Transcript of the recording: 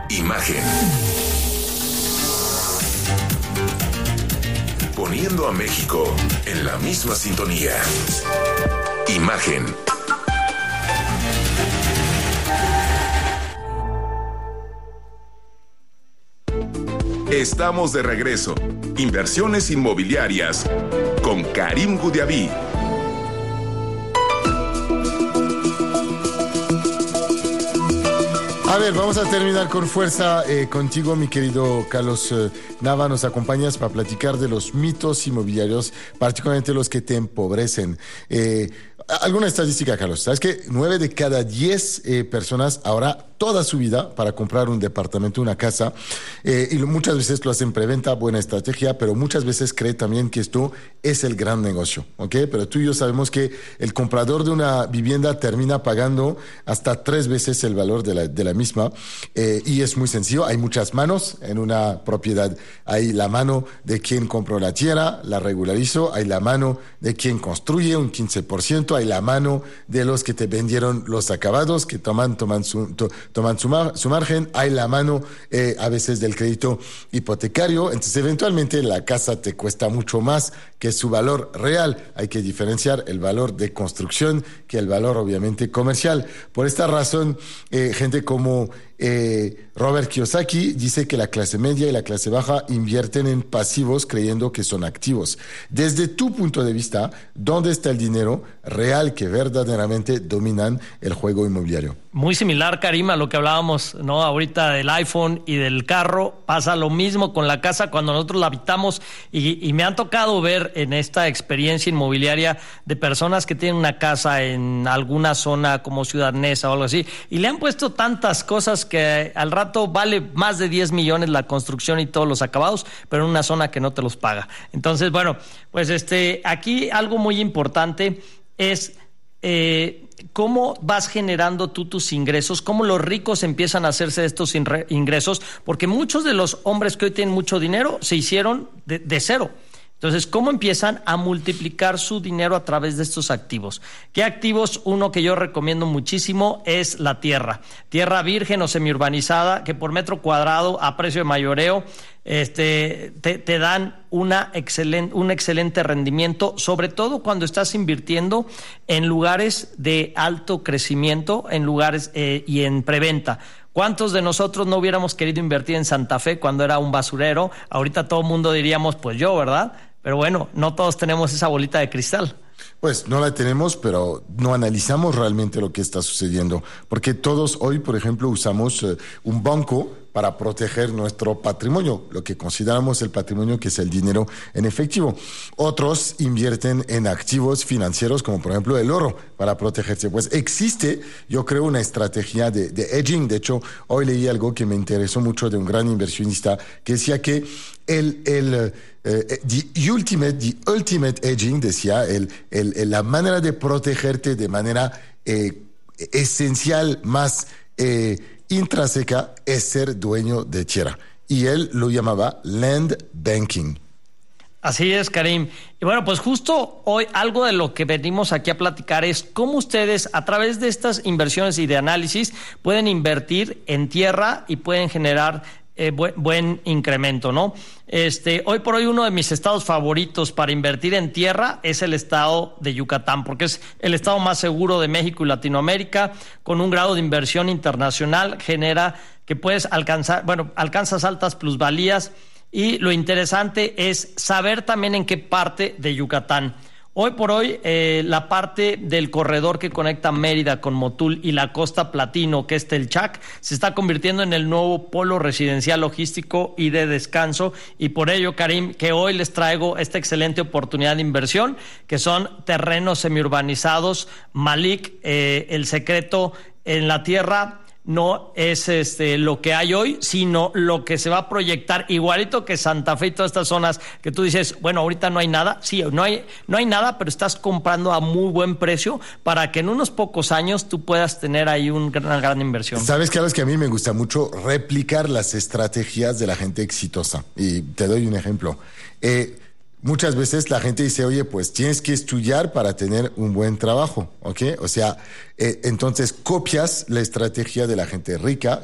Imagen. Poniendo a México en la misma sintonía. Imagen. Estamos de regreso. Inversiones inmobiliarias con Karim Goudiaby. A ver, vamos a terminar con fuerza contigo, mi querido Carlos Nava. Nos acompañas para platicar de los mitos inmobiliarios, particularmente los que te empobrecen. Alguna estadística, Carlos. ¿Sabes que 9 de cada 10 personas ahora toda su vida para comprar un departamento, una casa? Y muchas veces lo hacen preventa, buena estrategia, pero muchas veces cree también que esto es el gran negocio, ¿ok? Pero tú y yo sabemos que el comprador de una vivienda termina pagando hasta 3 veces el valor de la misma. Y es muy sencillo. Hay muchas manos en una propiedad. Hay la mano de quien compró la tierra, la regularizó. Hay la mano de quien construye, un 15%. Hay la mano de los que te vendieron los acabados, que toman su margen. Hay la mano a veces del crédito hipotecario. Entonces eventualmente la casa te cuesta mucho más que su valor real. Hay que diferenciar el valor de construcción que el valor obviamente comercial. Por esta razón, gente como Robert Kiyosaki dice que la clase media y la clase baja invierten en pasivos creyendo que son activos. Desde tu punto de vista, ¿dónde está el dinero real que verdaderamente dominan el juego inmobiliario? Muy similar, Karim, a lo que hablábamos, ¿no? Ahorita del iPhone y del carro. Pasa lo mismo con la casa cuando nosotros la habitamos y me han tocado ver en esta experiencia inmobiliaria de personas que tienen una casa en alguna zona como Ciudad Neza o algo así y le han puesto tantas cosas que al rato vale más de 10 millones la construcción y todos los acabados, pero en una zona que no te los paga. Entonces, bueno, pues aquí algo muy importante es cómo vas generando tú tus ingresos, cómo los ricos empiezan a hacerse de estos ingresos, porque muchos de los hombres que hoy tienen mucho dinero se hicieron de cero. Entonces, ¿cómo empiezan a multiplicar su dinero a través de estos activos? ¿Qué activos? Uno que yo recomiendo muchísimo es la tierra. Tierra virgen o semiurbanizada, que por metro cuadrado a precio de mayoreo te dan un excelente rendimiento, sobre todo cuando estás invirtiendo en lugares de alto crecimiento, en lugares y en preventa. ¿Cuántos de nosotros no hubiéramos querido invertir en Santa Fe cuando era un basurero? Ahorita todo el mundo diríamos, pues yo, ¿verdad? Pero bueno, no todos tenemos esa bolita de cristal. Pues no la tenemos, pero no analizamos realmente lo que está sucediendo. Porque todos hoy, por ejemplo, usamos un banco para proteger nuestro patrimonio, lo que consideramos el patrimonio, que es el dinero en efectivo. Otros invierten en activos financieros, como por ejemplo el oro, para protegerse. Pues existe, yo creo, una estrategia de hedging. De hecho, hoy leí algo que me interesó mucho de un gran inversionista que decía que the ultimate hedging, decía, la manera de protegerte de manera esencial, más intrínseca, es ser dueño de tierra. Y él lo llamaba land banking. Así es, Karim. Y bueno, pues justo hoy algo de lo que venimos aquí a platicar es cómo ustedes a través de estas inversiones y de análisis pueden invertir en tierra y pueden generar buen incremento, ¿no? Hoy por hoy uno de mis estados favoritos para invertir en tierra es el estado de Yucatán, porque es el estado más seguro de México y Latinoamérica, con un grado de inversión internacional, genera que puedes alcanzas altas plusvalías y lo interesante es saber también en qué parte de Yucatán. Hoy por hoy, la parte del corredor que conecta Mérida con Motul y la Costa Platino, que es Telchac, se está convirtiendo en el nuevo polo residencial logístico y de descanso. Y por ello, Karim, que hoy les traigo esta excelente oportunidad de inversión, que son terrenos semiurbanizados. Malik, el secreto en la tierra no es lo que hay hoy, sino lo que se va a proyectar, igualito que Santa Fe y todas estas zonas que tú dices, bueno, ahorita no hay nada. Sí, no hay nada, pero estás comprando a muy buen precio para que en unos pocos años tú puedas tener ahí una gran inversión. Sabes, Carlos, que a mí me gusta mucho replicar las estrategias de la gente exitosa. Y te doy un ejemplo. Muchas veces la gente dice, oye, pues tienes que estudiar para tener un buen trabajo, ¿ok? O sea, entonces copias la estrategia de la gente rica